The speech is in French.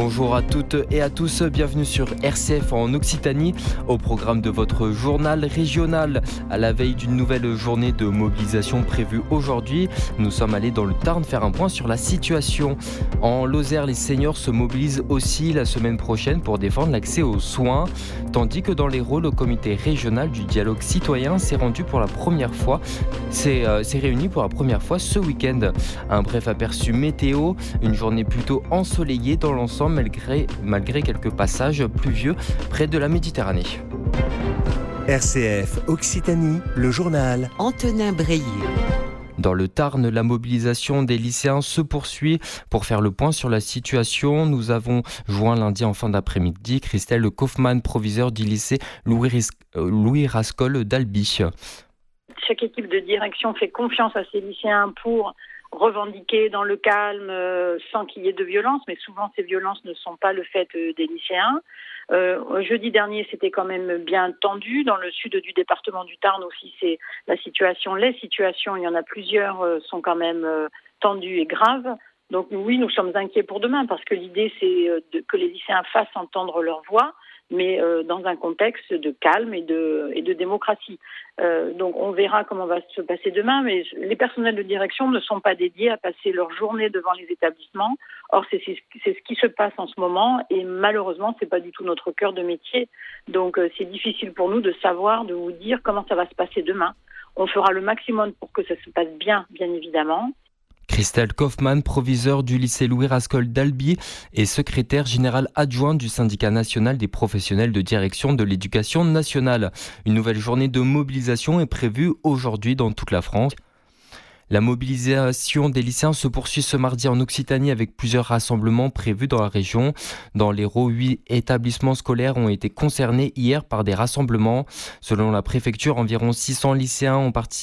Bonjour à toutes et à tous, bienvenue sur RCF en Occitanie, au programme de votre journal régional. À la veille d'une nouvelle journée de mobilisation prévue aujourd'hui, nous sommes allés dans le Tarn faire un point sur la situation. En Lozère, les seniors se mobilisent aussi la semaine prochaine pour défendre l'accès aux soins, tandis que dans l'Hérault, le comité régional du dialogue citoyen s'est réuni pour la première fois ce week-end. Un bref aperçu météo, une journée plutôt ensoleillée dans l'ensemble malgré quelques passages pluvieux près de la Méditerranée. RCF Occitanie, le journal. Antonin Breillet. Dans le Tarn, la mobilisation des lycéens se poursuit. Pour faire le point sur la situation, nous avons joint lundi en fin d'après-midi Christelle Kaufmann, proviseure du lycée Louis Rascol d'Albi. Chaque équipe de direction fait confiance à ses lycéens pour revendiquer dans le calme sans qu'il y ait de violence, mais souvent ces violences ne sont pas le fait des lycéens. Jeudi dernier, c'était quand même bien tendu. Dans le sud du département du Tarn aussi, c'est les situations, il y en a plusieurs, sont quand même tendues et graves. Donc oui, nous sommes inquiets pour demain parce que l'idée, c'est que les lycéens fassent entendre leur voix, mais dans un contexte de calme et de démocratie. Donc on verra comment va se passer demain, mais les personnels de direction ne sont pas dédiés à passer leur journée devant les établissements. Or, c'est ce qui se passe en ce moment et malheureusement, c'est pas du tout notre cœur de métier. Donc c'est difficile pour nous de savoir, de vous dire comment ça va se passer demain. On fera le maximum pour que ça se passe bien évidemment. Christelle Kaufmann, proviseure du lycée Louis Rascol d'Albi et secrétaire générale adjointe du syndicat national des professionnels de direction de l'éducation nationale. Une nouvelle journée de mobilisation est prévue aujourd'hui dans toute la France. La mobilisation des lycéens se poursuit ce mardi en Occitanie avec plusieurs rassemblements prévus dans la région. Dans l'Hérault, 8 établissements scolaires ont été concernés hier par des rassemblements. Selon la préfecture, environ 600 lycéens ont participé